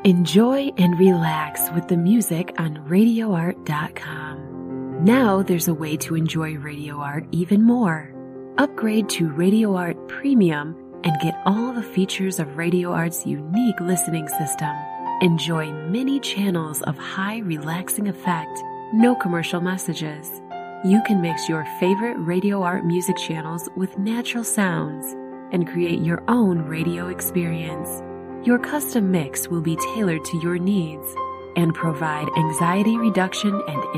Enjoy and relax with the music on RadioArt.com. Now there's a way to enjoy Radio Art even more. Upgrade to Radio Art Premium and get all the features of Radio Art's unique listening system. Enjoy many channels of high relaxing effect, no commercial messages. You can mix your favorite Radio Art music channels with natural sounds and create your own radio experience. Your custom mix will be tailored to your needs and provide anxiety reduction and